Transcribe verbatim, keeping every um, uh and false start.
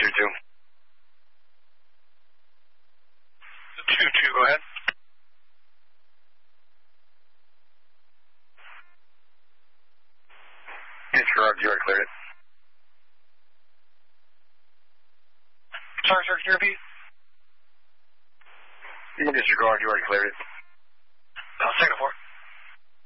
two two. two two, go ahead. It's Gerard, you already cleared it. Sorry, sir, can you repeat? Mister Gerard, you already cleared it. Uh, second four.